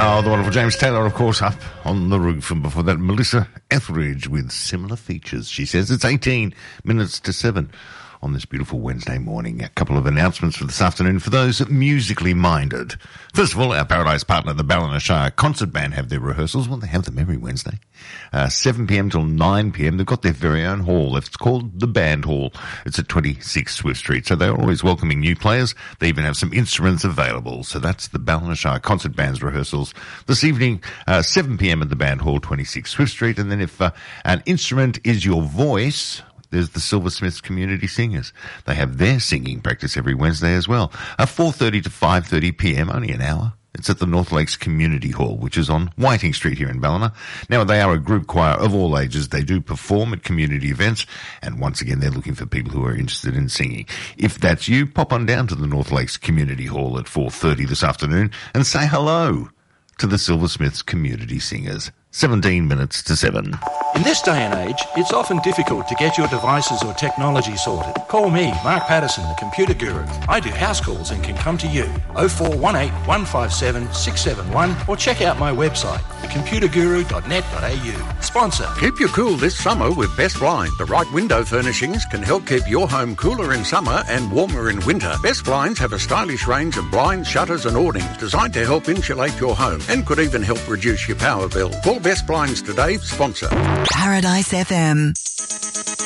Oh, the wonderful James Taylor, of course, up on the roof. And before that, Melissa Etheridge with similar features. She says it's 18 minutes to 7 on this beautiful Wednesday morning. A couple of announcements for this afternoon for those musically minded. First of all, our Paradise partner, the Ballina Shire Concert Band, have their rehearsals. Well, they have them every Wednesday. 7 p.m. till 9 p.m. They've got their very own hall. It's called the Band Hall. It's at 26 Swift Street. So they're always welcoming new players. They even have some instruments available. So that's the Ballina Shire Concert Band's rehearsals this evening, 7 p.m. at the Band Hall, 26 Swift Street. And then if an instrument is your voice, there's the Silversmiths Community Singers. They have their singing practice every Wednesday as well. 4:30 to 5:30 p.m., only an hour. It's at the North Lakes Community Hall, which is on Whiting Street here in Ballina. Now, they are a group choir of all ages. They do perform at community events, and once again, they're looking for people who are interested in singing. If that's you, pop on down to the North Lakes Community Hall at 4:30 this afternoon and say hello to the Silversmiths Community Singers. 17 minutes to 7. In this day and age, it's often difficult to get your devices or technology sorted. Call me, Mark Patterson, the Computer Guru. I do house calls and can come to you. 0418 157 671 or check out my website, thecomputerguru.net.au. Sponsor. Keep you cool this summer with Best Blinds. The right window furnishings can help keep your home cooler in summer and warmer in winter. Best Blinds have a stylish range of blinds, shutters and awnings designed to help insulate your home and could even help reduce your power bill. Call Best Blinds today, sponsor. Paradise FM.